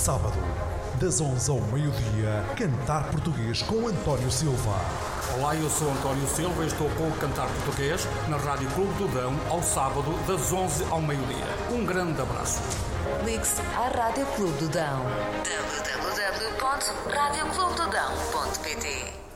sábado, das 11 ao meio-dia, Cantar Português com António Silva. Olá, eu sou António Silva e estou com o Cantar Português na Rádio Clube do Dão, ao sábado, das 11 ao meio-dia. Um grande abraço. Ligue-se à Rádio Clube do Dão. www.radioclubedodão.pt